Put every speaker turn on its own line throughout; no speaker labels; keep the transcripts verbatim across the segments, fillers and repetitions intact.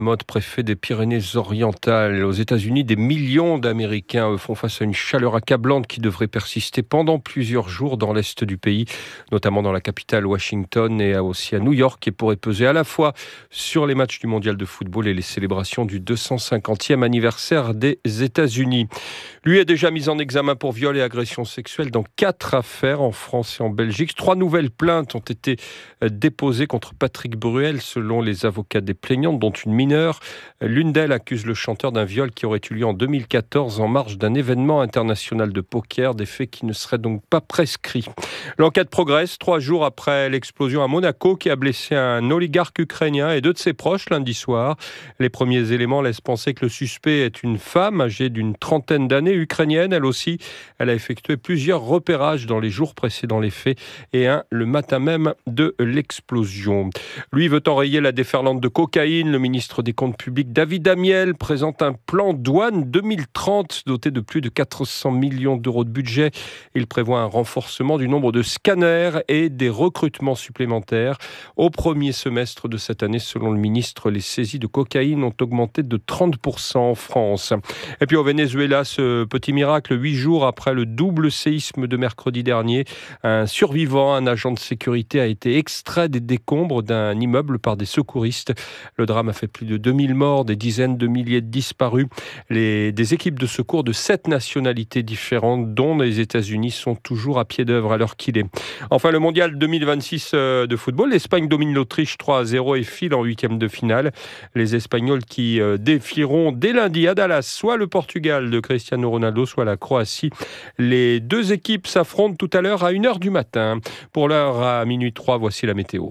Motte, préfet des Pyrénées-Orientales. Aux États-Unis, des millions d'Américains font face à une chaleur accablante qui devrait persister pendant plusieurs jours dans l'est du pays, notamment dans la capitale Washington et aussi à New York, et pourrait peser à la fois sur les matchs du mondial de football et les célébrations du deux cent cinquantième anniversaire des États-Unis. Lui est déjà mis en examen pour viol et agression sexuelle dans quatre affaires en France et en Belgique. Trois nouvelles plaintes ont été déposées contre Patrick Bruel, selon les avocats des plaignantes, dont une mineure. L'une d'elles accuse le chanteur d'un viol qui aurait eu lieu en deux mille quatorze en marge d'un événement international de poker, des faits qui ne seraient donc pas prescrits. L'enquête progresse trois jours après l'explosion à Monaco qui a blessé un oligarque ukrainien et deux de ses proches lundi soir. Les premiers éléments laissent penser que le suspect est une femme âgée d'une trentaine d'années, ukrainienne. Elle aussi, elle a effectué plusieurs repérages dans les jours précédant les faits et un le matin même de l'explosion. Lui veut enrayer la déferlante de cocaïne. Le ministre des Comptes publics, David Amiel, présente un plan douane deux mille trente doté de plus de quatre cents millions d'euros de budget. Il prévoit un renforcement du nombre de scanners et des recrutements supplémentaires. Au premier semestre de cette année, selon le ministre, les saisies de cocaïne ont augmenté de trente pour cent en France. Et puis au Venezuela, ce petit miracle, huit jours après le double séisme de mercredi dernier, un survivant, un agent de sécurité, a été extrait des décombres d'un immeuble par des secouristes. Le drame a fait plus de deux mille morts, des dizaines de milliers de disparus. Les, des équipes de secours de sept nationalités différentes, dont les États-Unis, sont toujours à pied d'œuvre à l'heure qu'il est. Enfin, le mondial deux mille vingt-six de football, l'Espagne domine l'Autriche trois à zéro et file en huitième de finale. Les Espagnols qui défieront dès lundi à Dallas, soit le Portugal de Cristiano Ronaldo, soit la Croatie. Les deux équipes s'affrontent tout à l'heure à une heure du matin. Pour l'heure, à minuit trois, voici la météo.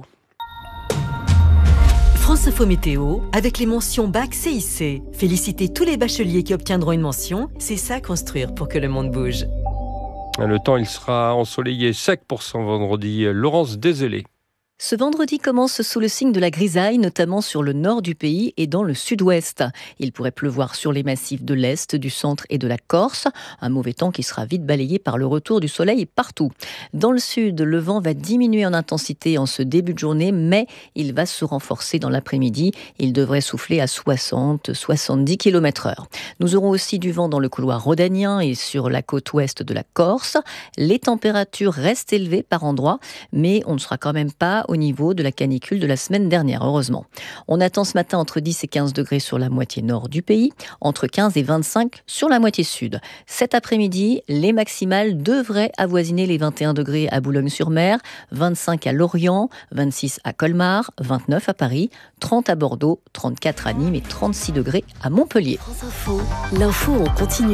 France Info Météo, avec les mentions Bac C I C. Félicitez tous les bacheliers qui obtiendront une mention. C'est ça, construire pour que le monde bouge.
Le temps, il sera ensoleillé, sec pour ce vendredi. Laurence Dézélé.
Ce vendredi commence sous le signe de la grisaille, notamment sur le nord du pays et dans le sud-ouest. Il pourrait pleuvoir sur les massifs de l'Est, du centre et de la Corse. Un mauvais temps qui sera vite balayé par le retour du soleil partout. Dans le sud, le vent va diminuer en intensité en ce début de journée, mais il va se renforcer dans l'après-midi. Il devrait souffler à soixante à soixante-dix kilomètres heure. Nous aurons aussi du vent dans le couloir rhodanien et sur la côte ouest de la Corse. Les températures restent élevées par endroits, mais on ne sera quand même pas au niveau de la canicule de la semaine dernière, heureusement. On attend ce matin entre dix et quinze degrés sur la moitié nord du pays, entre quinze et vingt-cinq sur la moitié sud. Cet après-midi, les maximales devraient avoisiner les vingt et un degrés à Boulogne-sur-Mer, vingt-cinq à Lorient, vingt-six à Colmar, vingt-neuf à Paris, trente à Bordeaux, trente-quatre à Nîmes et trente-six degrés à Montpellier.
France Info, l'info en continu.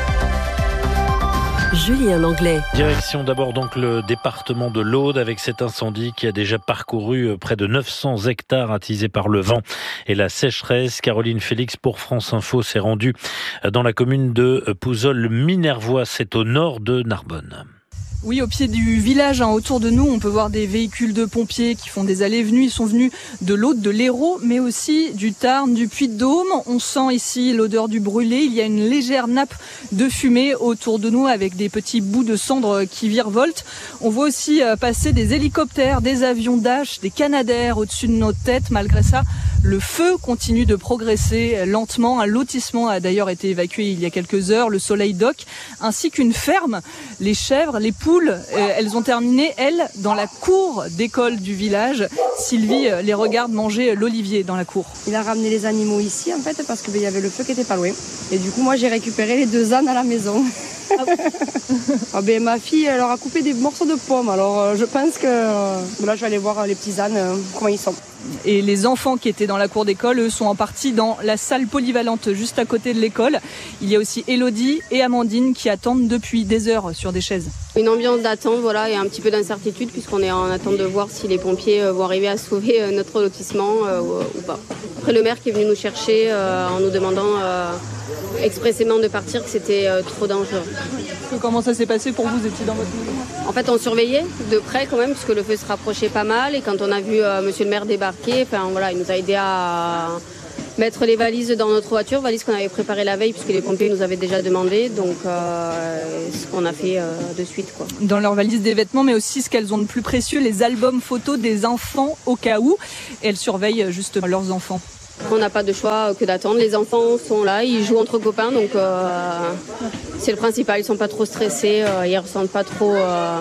Julien Langlais.
Direction d'abord donc le département de l'Aude avec cet incendie qui a déjà parcouru près de neuf cents hectares attisés par le vent et la sécheresse. Caroline Félix pour France Info s'est rendue dans la commune de Pouzols-Minervois, c'est au nord de Narbonne.
Oui, au pied du village, hein, autour de nous, on peut voir des véhicules de pompiers qui font des allées et venues. Ils sont venus de l'Aude, de l'Hérault, mais aussi du Tarn, du Puy-de-Dôme. On sent ici l'odeur du brûlé. Il y a une légère nappe de fumée autour de nous avec des petits bouts de cendres qui virevoltent. On voit aussi passer des hélicoptères, des avions Dash, des Canadair au-dessus de nos têtes. Malgré ça, le feu continue de progresser lentement. Un lotissement a d'ailleurs été évacué il y a quelques heures, le Soleil Doc, ainsi qu'une ferme. Les chèvres, les poules, elles ont terminé, elles, dans la cour d'école du village. Sylvie les regarde manger l'olivier dans la cour.
Il a ramené les animaux ici, en fait, parce qu'il ben, y avait le feu qui était pas loin. Et du coup, moi, j'ai récupéré les deux ânes à la maison. Ah oui. ah ben, ma fille, elle leur a coupé des morceaux de pommes. Alors, euh, je pense que euh, là, je vais aller voir les petits ânes, euh, comment ils sont.
Et les enfants qui étaient dans la cour d'école, eux, sont en partie dans la salle polyvalente juste à côté de l'école. Il y a aussi Élodie et Amandine qui attendent depuis des heures sur des chaises.
Une ambiance d'attente, voilà, et un petit peu d'incertitude puisqu'on est en attente de voir si les pompiers vont arriver à sauver notre lotissement euh, ou, ou pas. Après, le maire qui est venu nous chercher euh, en nous demandant euh, expressément de partir, que c'était euh, trop dangereux.
Comment ça s'est passé pour vous? Vous étiez dans votre maison?
En fait, on surveillait de près quand même, puisque le feu se rapprochait pas mal. Et quand on a vu euh, monsieur le maire débarquer, enfin voilà, il nous a aidé à mettre les valises dans notre voiture, valises qu'on avait préparées la veille, puisque les pompiers nous avaient déjà demandé. Donc, euh, ce qu'on a fait euh, de suite, quoi.
Dans leurs valises des vêtements, mais aussi ce qu'elles ont de plus précieux, les albums photos des enfants au cas où. Et elles surveillent juste leurs enfants.
On n'a pas de choix que d'attendre. Les enfants sont là, ils jouent entre copains, donc euh, c'est le principal. Ils sont pas trop stressés, euh, ils ressentent pas trop euh,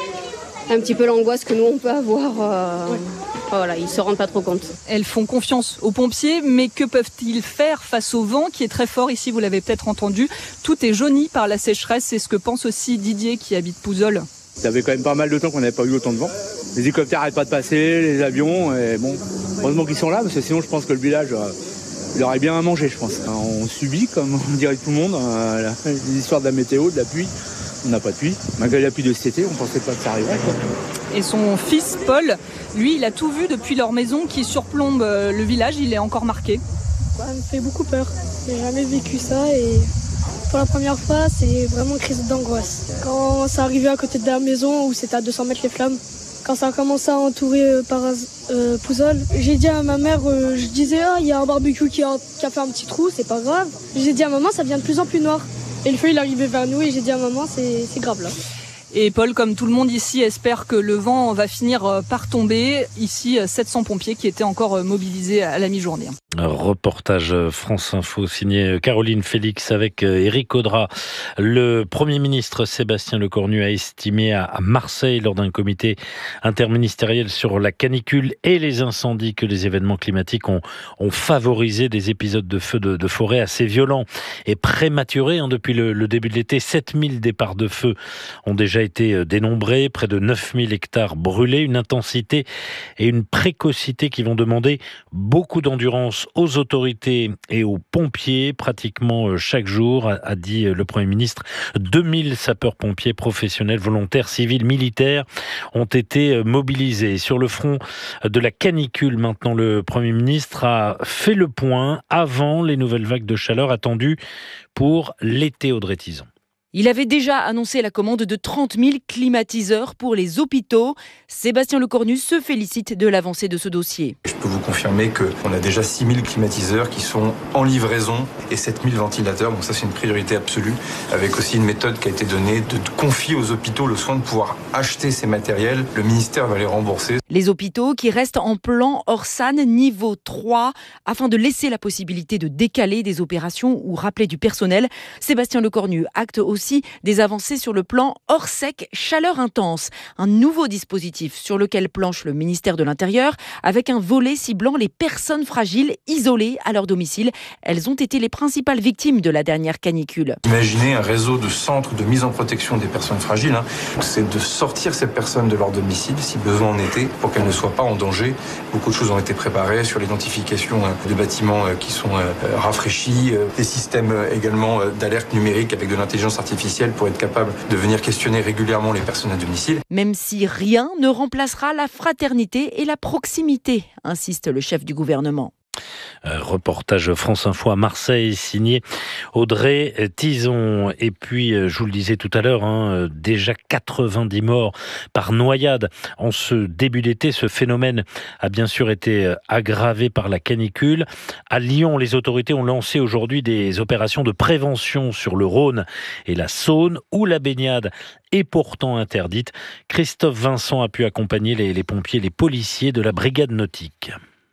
un petit peu l'angoisse que nous on peut avoir. Euh, ouais. Voilà, ils se rendent pas trop compte.
Elles font confiance aux pompiers, mais que peuvent-ils faire face au vent qui est très fort ici? Vous l'avez peut-être entendu. Tout est jauni par la sécheresse. C'est ce que pense aussi Didier qui habite Pouzols.
Ça fait quand même pas mal de temps qu'on n'avait pas eu autant de vent. Les hélicoptères n'arrêtent pas de passer, les avions. Et bon, heureusement qu'ils sont là, parce que sinon je pense que le village, euh, il aurait bien à manger, je pense. On subit, comme on dirait tout le monde, euh, les histoires de la météo, de la pluie. On n'a pas de pluie. Malgré la pluie de cet été, on ne pensait pas que ça arriverait.
Et son fils, Paul, lui, il a tout vu depuis leur maison qui surplombe le village. Il est encore marqué.
Ça me fait beaucoup peur. J'ai jamais vécu ça et pour la première fois, c'est vraiment une crise d'angoisse. Quand ça arrivait à côté de la maison où c'était à deux cents mètres les flammes, quand ça a commencé à entourer euh, par euh, Pouzols, j'ai dit à ma mère, euh, je disais, ah, il y a un barbecue qui a, qui a fait un petit trou, c'est pas grave. J'ai dit à maman, ça devient de plus en plus noir. Et le feu, il arrivait vers nous et j'ai dit à maman, c'est, c'est grave là.
Et Paul, comme tout le monde ici, espère que le vent va finir par tomber. Ici, sept cents pompiers qui étaient encore mobilisés à la mi-journée.
Un reportage France Info signé Caroline Félix avec Éric Audrat. Le Premier ministre Sébastien Lecornu a estimé à Marseille lors d'un comité interministériel sur la canicule et les incendies que les événements climatiques ont, ont favorisé des épisodes de feux de, de forêt assez violents et prématurés. Hein, depuis le, le début de l'été, sept mille départs de feu ont déjà été dénombrés, près de neuf mille hectares brûlés, une intensité et une précocité qui vont demander beaucoup d'endurance aux autorités et aux pompiers, pratiquement chaque jour, a dit le Premier ministre. deux mille sapeurs-pompiers professionnels, volontaires, civils, militaires ont été mobilisés. Sur le front de la canicule, maintenant, le Premier ministre a fait le point avant les nouvelles vagues de chaleur attendues pour l'été, Audrey Tison.
Il avait déjà annoncé la commande de trente mille climatiseurs pour les hôpitaux. Sébastien Lecornu se félicite de l'avancée de ce dossier.
Je peux vous confirmer qu'on a déjà six mille climatiseurs qui sont en livraison et sept mille ventilateurs. Donc ça, c'est une priorité absolue, avec aussi une méthode qui a été donnée de confier aux hôpitaux le soin de pouvoir acheter ces matériels. Le ministère va les rembourser.
Les hôpitaux qui restent en plan Orsan niveau trois afin de laisser la possibilité de décaler des opérations ou rappeler du personnel. Sébastien Lecornu acte aussi des avancées sur le plan Orsec chaleur intense, un nouveau dispositif sur lequel planche le ministère de l'Intérieur avec un volet ciblant les personnes fragiles isolées à leur domicile. Elles ont été les principales victimes de la dernière canicule.
Imaginez un réseau de centres de mise en protection des personnes fragiles. Hein. C'est de sortir ces personnes de leur domicile si besoin en était pour qu'elles ne soient pas en danger. Beaucoup de choses ont été préparées sur l'identification de bâtiments qui sont rafraîchis, des systèmes également d'alerte numérique avec de l'intelligence artificielle pour être capable de venir questionner régulièrement les personnes à domicile.
Même si rien ne remplacera la fraternité et la proximité, insiste le chef du gouvernement.
Euh, reportage France Info à Marseille, signé Audrey Tison. Et puis, je vous le disais tout à l'heure, hein, déjà quatre-vingt-dix morts par noyade en ce début d'été. Ce phénomène a bien sûr été aggravé par la canicule. À Lyon, les autorités ont lancé aujourd'hui des opérations de prévention sur le Rhône et la Saône, où la baignade est pourtant interdite. Christophe Vincent a pu accompagner les, les pompiers, les policiers de la brigade nautique.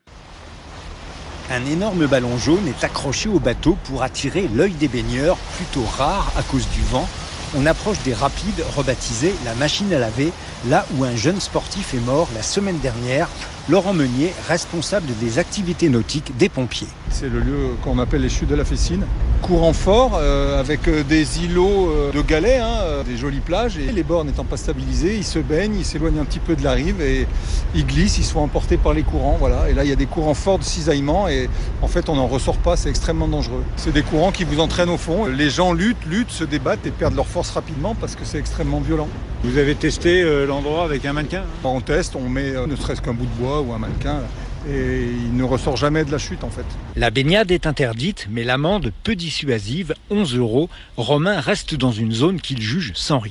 Un énorme ballon jaune est accroché au bateau pour attirer l'œil des baigneurs, plutôt rare à cause du vent. On approche des rapides rebaptisés la machine à laver, là où un jeune sportif est mort la semaine dernière. Laurent Meunier, responsable des activités nautiques des pompiers.
C'est le lieu qu'on appelle les chutes de la Fessine. Courant fort, euh, avec des îlots euh, de galets, hein, euh, des jolies plages. Et les bords n'étant pas stabilisés, ils se baignent, ils s'éloignent un petit peu de la rive et ils glissent, ils sont emportés par les courants. Voilà. Et là, il y a des courants forts de cisaillement et en fait, on n'en ressort pas, c'est extrêmement dangereux. C'est des courants qui vous entraînent au fond. Les gens luttent, luttent, se débattent et perdent leur force rapidement parce que c'est extrêmement violent.
Vous avez testé euh, l'endroit avec un mannequin ?
On teste, on met euh, ne serait-ce qu'un bout de bois ou un mannequin là, et il ne ressort jamais de la chute en fait.
La baignade est interdite, mais l'amende peu dissuasive, onze euros. Romain reste dans une zone qu'il juge sans risque.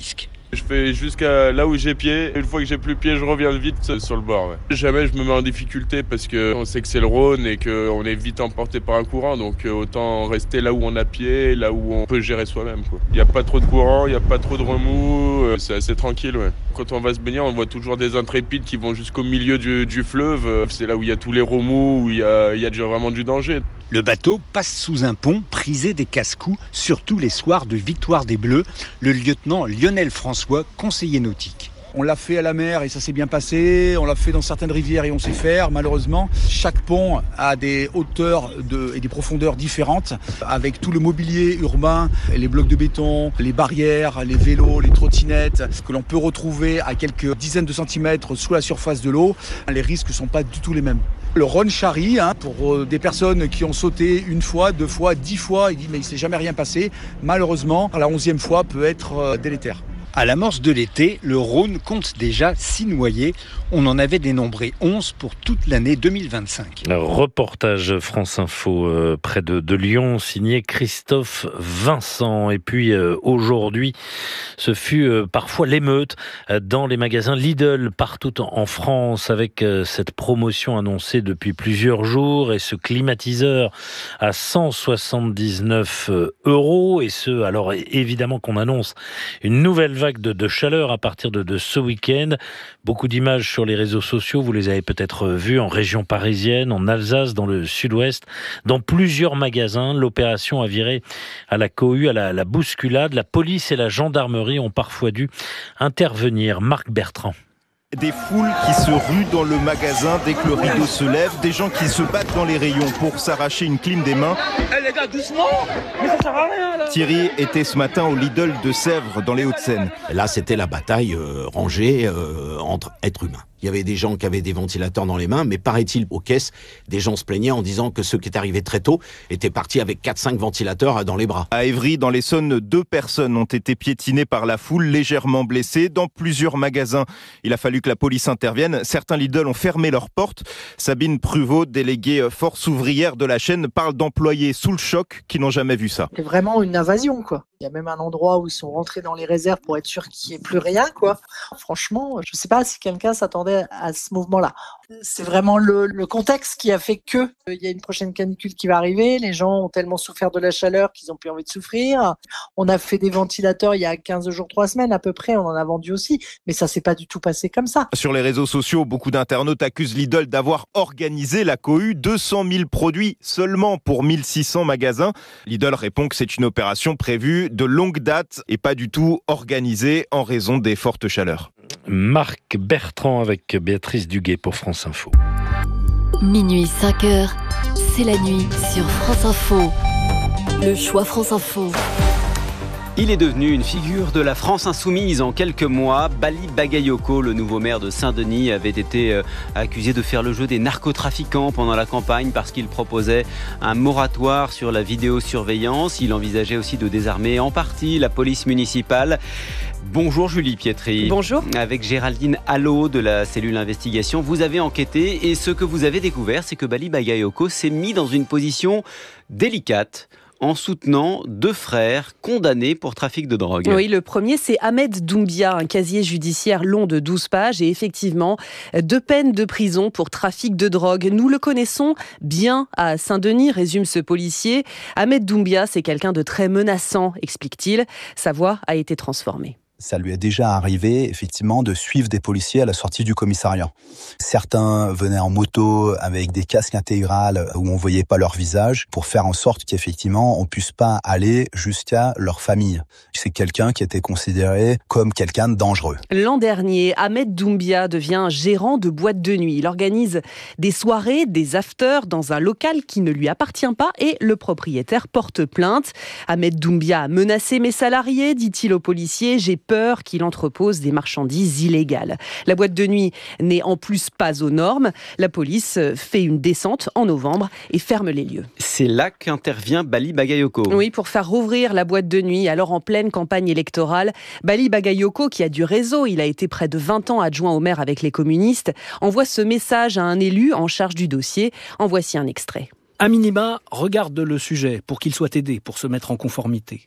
Je fais jusqu'à là où j'ai pied. Une fois que j'ai plus pied, je reviens vite sur le bord. Ouais. Jamais je me mets en difficulté parce qu'on sait que c'est le Rhône et qu'on est vite emporté par un courant. Donc autant rester là où on a pied, là où on peut gérer soi-même. Il n'y a pas trop de courant, il n'y a pas trop de remous. C'est assez tranquille. Ouais. Quand on va se baigner, on voit toujours des intrépides qui vont jusqu'au milieu du, du fleuve. C'est là où il y a tous les remous, où il y a, il y a déjà vraiment du danger.
Le bateau passe sous un pont prisé des casse-coups, surtout les soirs de victoire des Bleus. Le lieutenant Lionel François, conseiller nautique.
On l'a fait à la mer et ça s'est bien passé. On l'a fait dans certaines rivières et on sait faire. Malheureusement, chaque pont a des hauteurs de, et des profondeurs différentes, avec tout le mobilier urbain, les blocs de béton, les barrières, les vélos, les trottinettes, que l'on peut retrouver à quelques dizaines de centimètres sous la surface de l'eau. Les risques ne sont pas du tout les mêmes. Le Rhône charrie, hein, pour des personnes qui ont sauté une fois, deux fois, dix fois, il dit mais il ne s'est jamais rien passé. Malheureusement, la onzième fois peut être délétère.
À l'amorce de l'été, le Rhône compte déjà six noyés. On en avait dénombré onze pour toute l'année deux mille vingt-cinq.
Reportage France Info euh, près de, de Lyon, signé Christophe Vincent. Et puis euh, aujourd'hui, ce fut euh, parfois l'émeute euh, dans les magasins Lidl partout en, en France, avec euh, cette promotion annoncée depuis plusieurs jours et ce climatiseur à cent soixante-dix-neuf euros. Et ce, alors évidemment qu'on annonce une nouvelle vague de, de chaleur à partir de, de ce week-end. Beaucoup d'images sur les réseaux sociaux, vous les avez peut-être vues en région parisienne, en Alsace, dans le sud-ouest, dans plusieurs magasins. L'opération a viré à la cohue, à la, à la bousculade. La police et la gendarmerie ont parfois dû intervenir. Marc Bertrand.
Des foules qui se ruent dans le magasin dès que le rideau se lève, des gens qui se battent dans les rayons pour s'arracher une clim des mains.
Eh les gars, doucement, mais ça sert à rien là.
Thierry était ce matin au Lidl de Sèvres, dans les Hauts-de-Seine.
Là, c'était la bataille euh, rangée euh, entre êtres humains. Il y avait des gens qui avaient des ventilateurs dans les mains, mais paraît-il, aux caisses, des gens se plaignaient en disant que ceux qui étaient arrivés très tôt étaient partis avec quatre cinq ventilateurs dans les bras.
À Évry, dans l'Essonne, deux personnes ont été piétinées par la foule, légèrement blessées. Dans plusieurs magasins, il a fallu que la police intervienne. Certains Lidl ont fermé leurs portes. Sabine Pruvot, déléguée force ouvrière de la chaîne, parle d'employés sous le choc qui n'ont jamais vu ça.
C'est vraiment une invasion, quoi. Il y a même un endroit où ils sont rentrés dans les réserves pour être sûr qu'il n'y ait plus rien, quoi. Franchement, je ne sais pas si quelqu'un s'attendait à ce mouvement-là. C'est vraiment le, le contexte qui a fait que il y a une prochaine canicule qui va arriver. Les gens ont tellement souffert de la chaleur qu'ils n'ont plus envie de souffrir. On a fait des ventilateurs il y a quinze jours, trois semaines à peu près. On en a vendu aussi. Mais ça s'est pas du tout passé comme ça.
Sur les réseaux sociaux, beaucoup d'internautes accusent Lidl d'avoir organisé la cohue. deux cent mille produits seulement pour mille six cents magasins. Lidl répond que c'est une opération prévue de longue date et pas du tout organisée en raison des fortes chaleurs.
Marc Bertrand avec Béatrice Duguay pour France Info.
Minuit cinq heures, c'est la nuit sur France Info. Le choix France Info.
Il est devenu une figure de la France insoumise en quelques mois. Bali Bagayoko, le nouveau maire de Saint-Denis, avait été accusé de faire le jeu des narcotrafiquants pendant la campagne parce qu'il proposait un moratoire sur la vidéosurveillance. Il envisageait aussi de désarmer en partie la police municipale. Bonjour Julie Pietri.
Bonjour.
Avec Géraldine Allot de la cellule investigation, vous avez enquêté et ce que vous avez découvert, c'est que Bali Bagayoko s'est mis dans une position délicate en soutenant deux frères condamnés pour trafic de drogue.
Oui, le premier, c'est Ahmed Doumbia, un casier judiciaire long de douze pages et effectivement, deux peines de prison pour trafic de drogue. Nous le connaissons bien à Saint-Denis, résume ce policier. Ahmed Doumbia, c'est quelqu'un de très menaçant, explique-t-il. Sa voix a été transformée.
Ça lui est déjà arrivé, effectivement, de suivre des policiers à la sortie du commissariat. Certains venaient en moto avec des casques intégrales où on voyait pas leur visage pour faire en sorte qu'effectivement, on puisse pas aller jusqu'à leur famille. C'est quelqu'un qui était considéré comme quelqu'un de dangereux.
L'an dernier, Ahmed Doumbia devient gérant de boîte de nuit. Il organise des soirées, des afters dans un local qui ne lui appartient pas et le propriétaire porte plainte. Ahmed Doumbia a menacé mes salariés, dit-il aux policiers. J'ai peur qu'il entrepose des marchandises illégales. La boîte de nuit n'est en plus pas aux normes. La police fait une descente en novembre et ferme les lieux.
C'est là qu'intervient Bali Bagayoko.
Oui, pour faire rouvrir la boîte de nuit, alors en pleine campagne électorale. Bali Bagayoko, qui a du réseau, il a été près de vingt ans adjoint au maire avec les communistes, envoie ce message à un élu en charge du dossier. En voici un extrait.
À minima, regarde le sujet pour qu'il soit aidé, pour se mettre en conformité.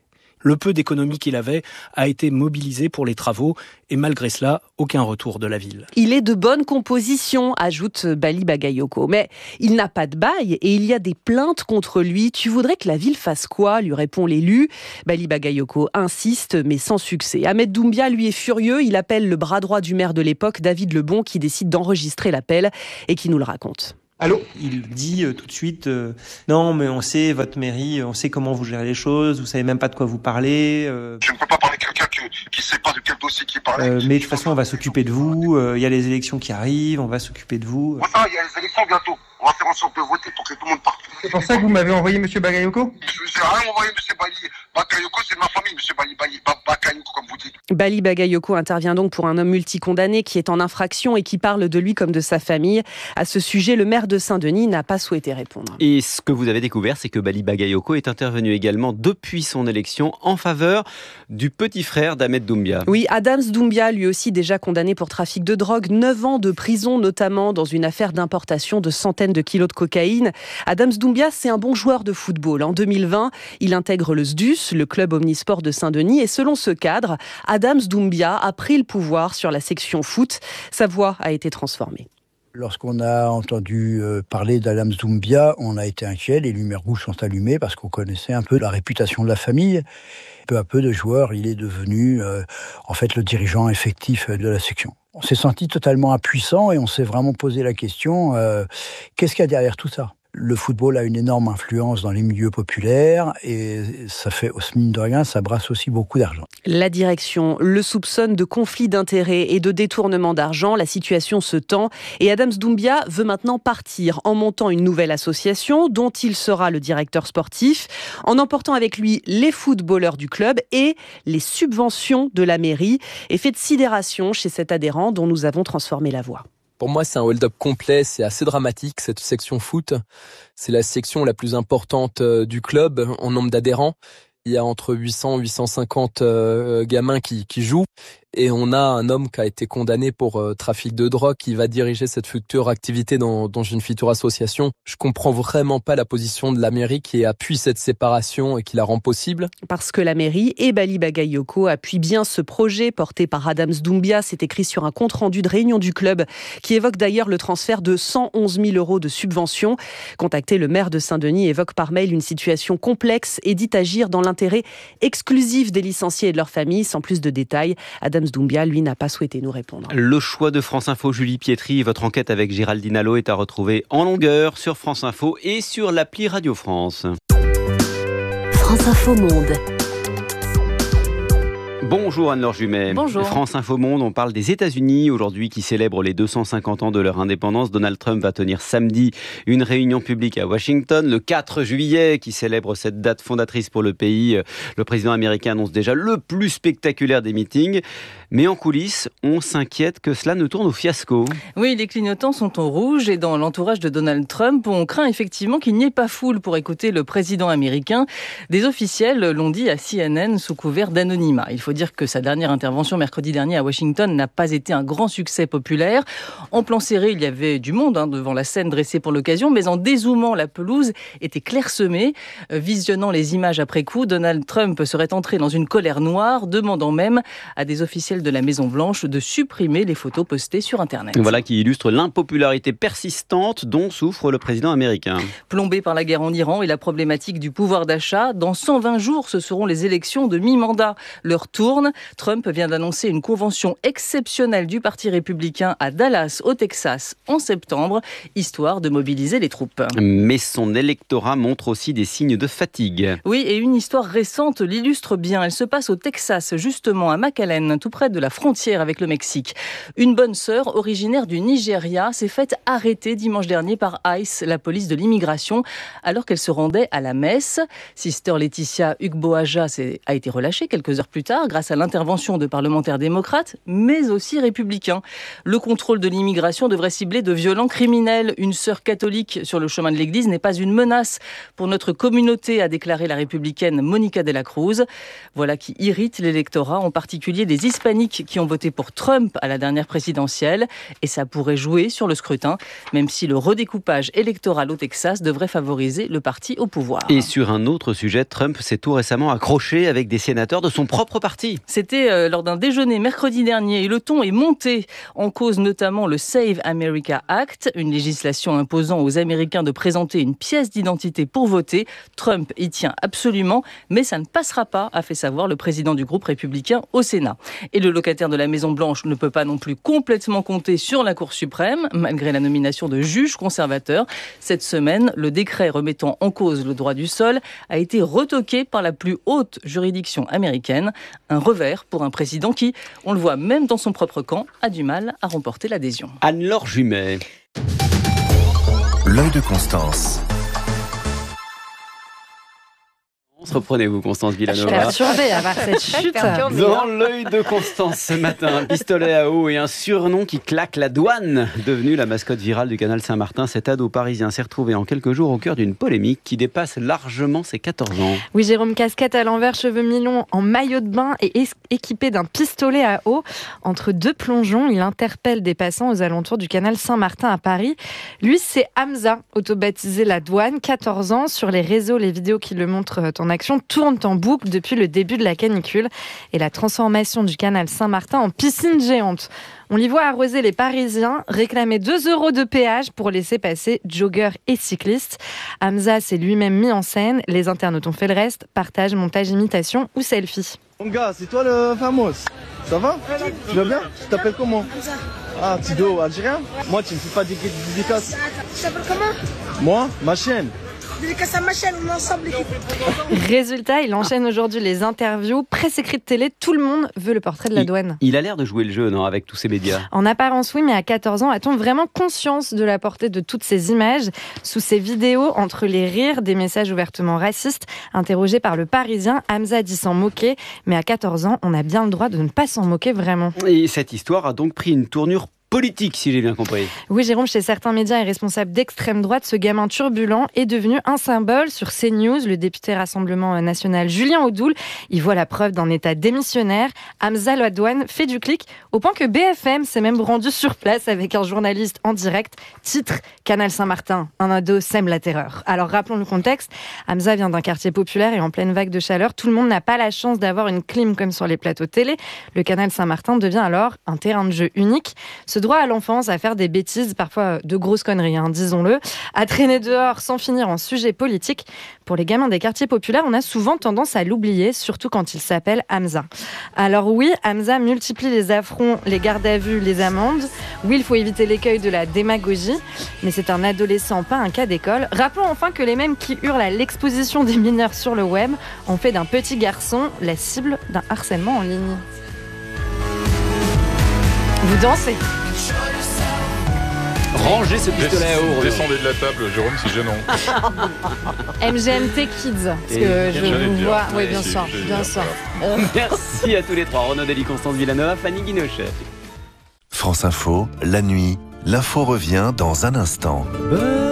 Le peu d'économie qu'il avait a été mobilisé pour les travaux et malgré cela, aucun retour de la ville.
Il est de bonne composition, ajoute Bali Bagayoko. Mais il n'a pas de bail et il y a des plaintes contre lui. Tu voudrais que la ville fasse quoi ? Lui répond l'élu. Bali Bagayoko insiste, mais sans succès. Ahmed Doumbia, lui, est furieux. Il appelle le bras droit du maire de l'époque, David Lebon, qui décide d'enregistrer l'appel et qui nous le raconte.
Allô ? Il dit euh, tout de suite euh, non mais on sait votre mairie, on sait comment vous gérez les choses, vous savez même pas de quoi vous parlez. Euh...
Je ne peux pas parler de quelqu'un qui, qui sait pas de quel dossier qui parlait.
Euh, mais de toute façon on va s'occuper de vous. Il euh, y a les élections qui arrivent, on va s'occuper de vous.
Voilà, il y a les élections bientôt. On va faire en sorte de voter pour que tout le monde parte.
C'est pour ça que vous m'avez envoyé Monsieur Bagayoko ?
Je vous ai rien envoyé Monsieur Bali Bagayoko, c'est de ma famille Monsieur Bali Bagayoko comme vous dites.
Bali Bagayoko intervient donc pour un homme multicondamné qui est en infraction et qui parle de lui comme de sa famille. À ce sujet, le maire de Saint-Denis n'a pas souhaité répondre.
Et ce que vous avez découvert, c'est que Bali Bagayoko est intervenu également depuis son élection en faveur du petit frère d'Ahmed Doumbia.
Oui, Adams Doumbia, lui aussi déjà condamné pour trafic de drogue, neuf ans de prison notamment dans une affaire d'importation de centaines de kilos de cocaïne. Adams Doumbia, c'est un bon joueur de football. En deux mille vingt, il intègre le S D U S, le club omnisport de Saint-Denis, et selon ce cadre, Adams Doumbia a pris le pouvoir sur la section foot. Sa voix a été transformée.
Lorsqu'on a entendu parler d'Adams Doumbia, on a été inquiet, les lumières rouges sont allumées parce qu'on connaissait un peu la réputation de la famille. Peu à peu de joueurs, il est devenu euh, en fait le dirigeant effectif de la section. On s'est senti totalement impuissant et on s'est vraiment posé la question, euh, qu'est-ce qu'il y a derrière tout ça ? Le football a une énorme influence dans les milieux populaires et ça fait, mine de rien, ça brasse aussi beaucoup d'argent.
La direction le soupçonne de conflit d'intérêts et de détournement d'argent. La situation se tend et Adams Doumbia veut maintenant partir en montant une nouvelle association dont il sera le directeur sportif, en emportant avec lui les footballeurs du club et les subventions de la mairie. Effet de sidération chez cet adhérent dont nous avons transformé la voix.
Pour moi, c'est un hold-up complet, c'est assez dramatique, cette section foot. C'est la section la plus importante du club en nombre d'adhérents. Il y a entre huit cents et huit cent cinquante euh, gamins qui, qui jouent. Et on a un homme qui a été condamné pour euh, trafic de drogue qui va diriger cette future activité dans, dans une future association. Je comprends vraiment pas la position de la mairie qui appuie cette séparation et qui la rend possible.
Parce que la mairie et Bali Bagayoko appuient bien ce projet porté par Adams Doumbia. C'est écrit sur un compte-rendu de réunion du club qui évoque d'ailleurs le transfert de cent onze mille euros de subventions. Contacté, le maire de Saint-Denis évoque par mail une situation complexe et dit agir dans l'intérêt exclusif des licenciés et de leurs familles. Sans plus de détails, Adams Doumbia, lui, n'a pas souhaité nous répondre.
Le choix de France Info, Julie Pietri, votre enquête avec Géraldine Allo est à retrouver en longueur sur France Info et sur l'appli Radio France.
France Info Monde.
Bonjour Anne-Laure Jumet.
Bonjour.
France Info Monde, on parle des États-Unis aujourd'hui qui célèbrent les deux cent cinquante ans de leur indépendance. Donald Trump va tenir samedi une réunion publique à Washington. Le quatre juillet, qui célèbre cette date fondatrice pour le pays, le président américain annonce déjà le plus spectaculaire des meetings. Mais en coulisses, on s'inquiète que cela ne tourne au fiasco.
Oui, les clignotants sont au rouge et dans l'entourage de Donald Trump, on craint effectivement qu'il n'y ait pas foule pour écouter le président américain. Des officiels l'ont dit à C N N sous couvert d'anonymat. Il faut dire que sa dernière intervention mercredi dernier à Washington n'a pas été un grand succès populaire. En plan serré, il y avait du monde hein, devant la scène dressée pour l'occasion, mais en dézoomant, la pelouse était clairsemée. Visionnant les images après coup, Donald Trump serait entré dans une colère noire, demandant même à des officiels de la Maison-Blanche de supprimer les photos postées sur Internet.
Voilà qui illustre l'impopularité persistante dont souffre le président américain.
Plombé par la guerre en Iran et la problématique du pouvoir d'achat, dans cent vingt jours, ce seront les élections de mi-mandat. Leur tourne. Trump vient d'annoncer une convention exceptionnelle du Parti républicain à Dallas, au Texas, en septembre, histoire de mobiliser les troupes.
Mais son électorat montre aussi des signes de fatigue.
Oui, et une histoire récente l'illustre bien. Elle se passe au Texas, justement à McAllen, tout près de la frontière avec le Mexique. Une bonne sœur, originaire du Nigeria, s'est faite arrêter dimanche dernier par ICE, la police de l'immigration, alors qu'elle se rendait à la messe. Sister Laetitia Ugboaja a été relâchée quelques heures plus tard.
pouvoir grâce à l'intervention de parlementaires démocrates, mais aussi républicains. Le contrôle de l'immigration devrait cibler de violents criminels. Une sœur catholique sur le chemin de l'église n'est pas une menace pour notre communauté, a déclaré la républicaine Monica de la Cruz. Voilà qui irrite l'électorat, en particulier des hispaniques qui ont voté pour Trump à la dernière présidentielle. Et ça pourrait jouer sur le scrutin, même si le redécoupage électoral au Texas devrait favoriser le parti au pouvoir.
Et sur un autre sujet, Trump s'est tout récemment accroché avec des sénateurs de son propre parti.
C'était euh, lors d'un déjeuner mercredi dernier et le ton est monté. En cause notamment le Save America Act, une législation imposant aux Américains de présenter une pièce d'identité pour voter. Trump y tient absolument, mais ça ne passera pas, a fait savoir le président du groupe républicain au Sénat. Et le locataire de la Maison-Blanche ne peut pas non plus complètement compter sur la Cour suprême, malgré la nomination de juges conservateurs. Cette semaine, le décret remettant en cause le droit du sol a été retoqué par la plus haute juridiction américaine. Un revers pour un président qui, on le voit même dans son propre camp, a du mal à remporter l'adhésion.
Anne-Laure Jumet.
L'œil de Constance.
Reprenez-vous, Constance Villanova.
Je suis perturbée à voir cette chute.
Dans l'œil de Constance ce matin, un pistolet à eau et un surnom qui claque la douane. Devenu la mascotte virale du canal Saint-Martin, cet ado parisien s'est retrouvé en quelques jours au cœur d'une polémique qui dépasse largement ses quatorze ans.
Oui, Jérôme, casquette à l'envers, cheveux mi-longs, en maillot de bain et es- équipé d'un pistolet à eau. Entre deux plongeons, il interpelle des passants aux alentours du canal Saint-Martin à Paris. Lui, c'est Hamza, auto-baptisé la douane, quatorze ans. Sur les réseaux, les vidéos qui le montrent en action tournent en boucle depuis le début de la canicule et la transformation du canal Saint-Martin en piscine géante. On l'y voit arroser les Parisiens, réclamer deux euros de péage pour laisser passer joggeurs et cyclistes. Hamza s'est lui-même mis en scène. Les internautes ont fait le reste. Partage, montage, imitation ou selfie.
Mon gars, c'est toi le fameux. Ça va? Tu vas bien? Tu t'appelles comment? Ah, Tido, algérien? Moi, tu ne fais pas des dédicaces.
Tu t'appelles comment?
Moi, ma chaîne.
Dédicace à ma chaîne, on est ensemble, l'équipe.
Résultat, il enchaîne aujourd'hui les interviews, presse écrite télé, tout le monde veut le portrait de la
il,
douane.
Il a l'air de jouer le jeu, non, avec tous ces médias.
En apparence, oui, mais à quatorze ans, a-t-on vraiment conscience de la portée de toutes ces images? Sous ces vidéos, entre les rires, des messages ouvertement racistes, interrogé par le Parisien, Hamza dit s'en moquer, mais à quatorze ans, on a bien le droit de ne pas s'en moquer vraiment.
Et cette histoire a donc pris une tournure politique, si j'ai bien compris.
Oui, Jérôme, chez certains médias et responsables d'extrême droite, ce gamin turbulent est devenu un symbole. Sur CNews, le député Rassemblement National Julien Audoul y voit la preuve d'un état démissionnaire. Hamza la douane fait du clic, au point que B F M s'est même rendu sur place avec un journaliste en direct. Titre, Canal Saint-Martin, un ado sème la terreur. Alors rappelons le contexte, Hamza vient d'un quartier populaire et en pleine vague de chaleur. Tout le monde n'a pas la chance d'avoir une clim comme sur les plateaux télé. Le Canal Saint-Martin devient alors un terrain de jeu unique. Ce droit à l'enfance à faire des bêtises, parfois de grosses conneries, hein, disons-le, à traîner dehors sans finir en sujet politique. Pour les gamins des quartiers populaires, on a souvent tendance à l'oublier, surtout quand il s'appelle Hamza. Alors oui, Hamza multiplie les affronts, les gardes à vue, les amendes. Oui, il faut éviter l'écueil de la démagogie, mais c'est un adolescent, pas un cas d'école. Rappelons enfin que les mêmes qui hurlent à l'exposition des mineurs sur le web ont fait d'un petit garçon la cible d'un harcèlement en ligne. Vous dansez.
Rangez ce pistolet à eau.
Descendez de la table, Jérôme, c'est gênant.
M G M T Kids, parce que je vous vois. Oui, bien sûr, bien sûr.
Merci à tous les trois. Renaud Dely, Constance Villanova, Fanny Guinochet.
France Info, la nuit, l'info revient dans un instant.